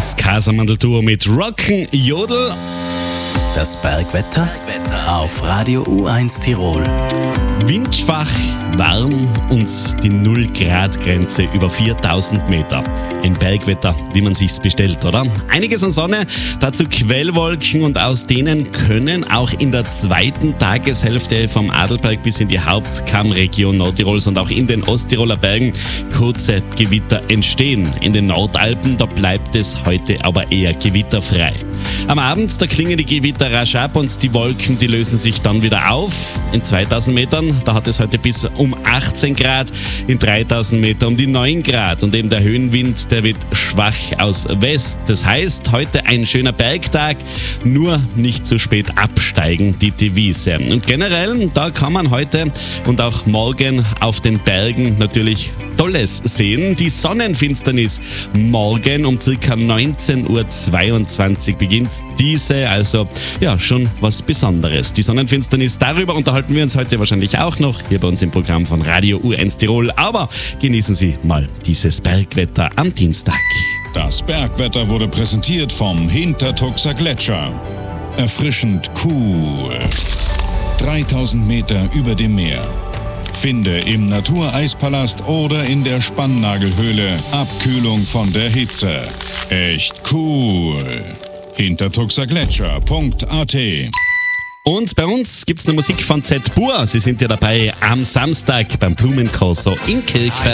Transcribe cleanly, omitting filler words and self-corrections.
das Casamandel-Duo mit Rock'n Jodel. Das Bergwetter auf Radio U1 Tirol. Windschwach, warm und die 0-Grad-Grenze über 4000 Meter. Ein Bergwetter, wie man sich's bestellt, oder? Einiges an Sonne, dazu Quellwolken und aus denen können auch in der zweiten Tageshälfte vom Adelberg bis in die Hauptkammregion Nordtirols und auch in den Osttiroler Bergen kurze Gewitter entstehen. In den Nordalpen, da bleibt es heute aber eher gewitterfrei. Am Abend, da klingen die Gewitter rasch ab und die Wolken, die lösen sich dann wieder auf. In 2000 Metern, da hat es heute bis um 18 Grad, in 3000 Meter um die 9 Grad und eben der Höhenwind, der wird schwach aus West. Das heißt, heute ein schöner Bergtag, nur nicht zu spät absteigen, die Devise. Und generell, da kann man heute und auch morgen auf den Bergen natürlich Tolles sehen. Die Sonnenfinsternis morgen um ca. 19.22 Uhr beginnt diese, also ja, schon was Besonderes. Die Sonnenfinsternis, darüber unterhalten wir uns heute wahrscheinlich auch noch hier bei uns im Programm von Radio U1 Tirol. Aber genießen Sie mal dieses Bergwetter am Dienstag. Das Bergwetter wurde präsentiert vom Hintertuxer Gletscher. Erfrischend cool. 3000 Meter über dem Meer. Finde im Natureispalast oder in der Spannnagelhöhle Abkühlung von der Hitze. Echt cool. Hintertuxergletscher.at. Und bei uns gibt's eine Musik von Z-Bur. Sie sind ja dabei am Samstag beim Blumenkorso in Kirchberg.